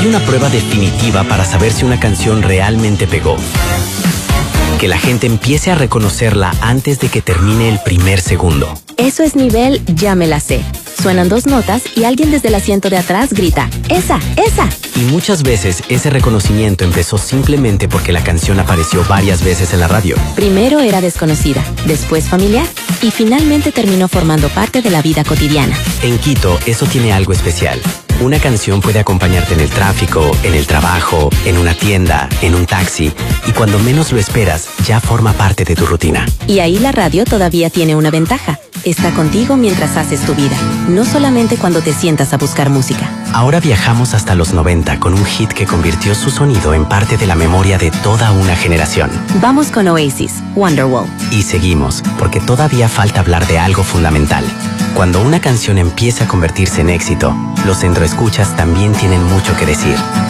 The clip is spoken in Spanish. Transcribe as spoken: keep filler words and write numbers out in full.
hay una prueba definitiva para saber si una canción realmente pegó. Que la gente empiece a reconocerla antes de que termine el primer segundo. Eso es nivel ya me la sé. Suenan dos notas y alguien desde el asiento de atrás grita, ¡esa, esa! Y muchas veces ese reconocimiento empezó simplemente porque la canción apareció varias veces en la radio. Primero era desconocida, después familiar y finalmente terminó formando parte de la vida cotidiana. En Quito, eso tiene algo especial. Una canción puede acompañarte en el tráfico, en el trabajo, en una tienda, en un taxi, y cuando menos lo esperas, ya forma parte de tu rutina. Y ahí la radio todavía tiene una ventaja. Está contigo mientras haces tu vida, no solamente cuando te sientas a buscar música. Ahora viajamos hasta los noventa con un hit que convirtió su sonido en parte de la memoria de toda una generación. Vamos con Oasis, Wonderwall. Y seguimos, porque todavía falta hablar de algo fundamental. Cuando una canción empieza a convertirse en éxito, los centroescuchas también tienen mucho que decir.